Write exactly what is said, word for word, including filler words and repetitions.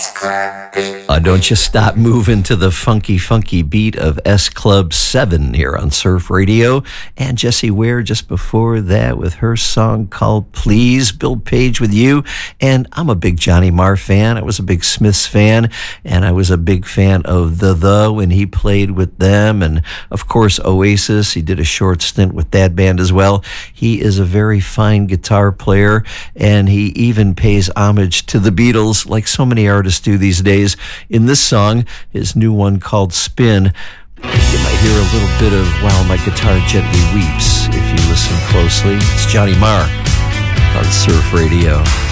Uh, don't you stop moving to the funky, funky beat of S Club seven here on Surf Radio. And Jessie Ware just before that with her song called Please, Bill Page with you. And I'm a big Johnny Marr fan. I was a big Smiths fan, and I was a big fan of The The when he played with them. And, of course, Oasis. He did a short stint with that band as well. He is a very fine guitar player, and he even pays homage to the Beatles like so many artists do these days. In this song, his new one called Spin, you might hear a little bit of While My Guitar Gently Weeps if you listen closely. It's Johnny Marr on Surf Radio.